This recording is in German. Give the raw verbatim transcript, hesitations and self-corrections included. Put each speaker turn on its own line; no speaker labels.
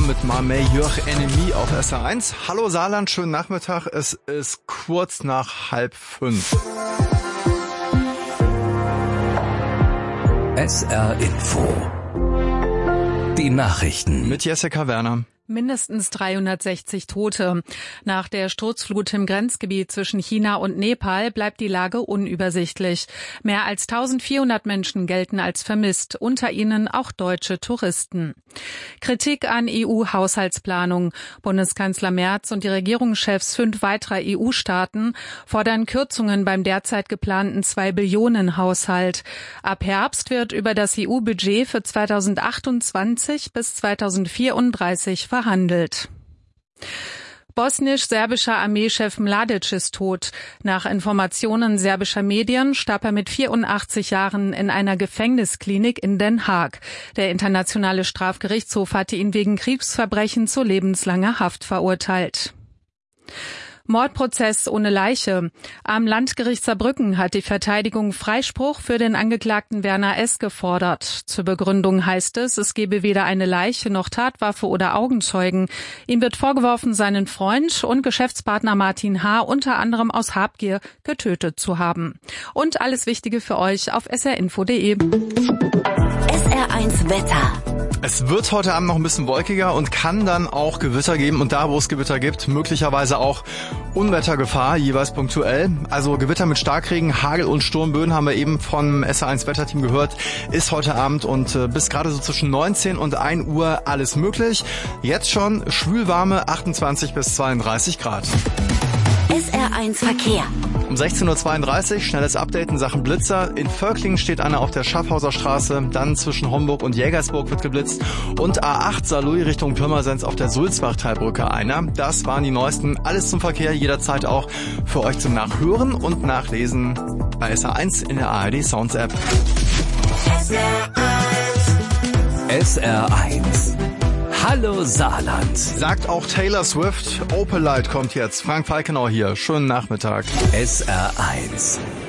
mit My Meilleur Ennemi auf S R eins. Hallo Saarland, schönen Nachmittag. Es ist kurz nach halb fünf.
S R Info. Die Nachrichten.
Mit Jessica Werner.
Mindestens dreihundertsechzig Tote. Nach der Sturzflut im Grenzgebiet zwischen China und Nepal bleibt die Lage unübersichtlich. Mehr als eintausendvierhundert Menschen gelten als vermisst, unter ihnen auch deutsche Touristen. Kritik an E U-Haushaltsplanung. Bundeskanzler Merz und die Regierungschefs fünf weiterer E U-Staaten fordern Kürzungen beim derzeit geplanten zwei Billionen Haushalt. Ab Herbst wird über das E U-Budget für zweitausendachtundzwanzig bis zweitausendvierunddreißig verhandelt. Bosnisch-serbischer Armeechef Mladic ist tot. Nach Informationen serbischer Medien starb er mit vierundachtzig Jahren in einer Gefängnisklinik in Den Haag. Der Internationale Strafgerichtshof hatte ihn wegen Kriegsverbrechen zu lebenslanger Haft verurteilt. Mordprozess ohne Leiche. Am Landgericht Saarbrücken hat die Verteidigung Freispruch für den Angeklagten Werner S. gefordert. Zur Begründung heißt es, es gebe weder eine Leiche noch Tatwaffe oder Augenzeugen. Ihm wird vorgeworfen, seinen Freund und Geschäftspartner Martin H. unter anderem aus Habgier getötet zu haben. Und alles Wichtige für euch auf s r info punkt d e.
S R eins Wetter.
Es wird heute Abend noch ein bisschen wolkiger und kann dann auch Gewitter geben. Und da, wo es Gewitter gibt, möglicherweise auch Unwettergefahr, jeweils punktuell. Also Gewitter mit Starkregen, Hagel und Sturmböen haben wir eben vom S R eins Wetterteam gehört, ist heute Abend und äh, bis gerade so zwischen neunzehn und ein Uhr alles möglich. Jetzt schon schwülwarme achtundzwanzig bis zweiunddreißig Grad.
S R eins Verkehr.
Um sechzehn Uhr zweiunddreißig, schnelles Update in Sachen Blitzer. In Völklingen steht einer auf der Schaffhauser Straße, dann zwischen Homburg und Jägersburg wird geblitzt und A acht Saarlouis Richtung Pirmasens auf der Sulzbachtalbrücke einer. Das waren die neuesten. Alles zum Verkehr, jederzeit auch für euch zum Nachhören und Nachlesen bei S R eins in der A R D Sounds App.
S R eins. Hallo Saarland.
Sagt auch Taylor Swift. Opelite kommt jetzt. Frank Falkenau hier. Schönen Nachmittag.
S R eins.